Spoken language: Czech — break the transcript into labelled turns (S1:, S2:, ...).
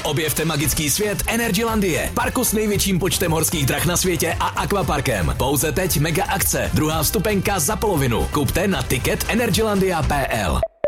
S1: Objevte magický svět Energylandie, parku s největším počtem horských drah na světě a akvaparkem. Pouze teď mega akce, druhá vstupenka za polovinu. Kupte na ticket energylandia.pl.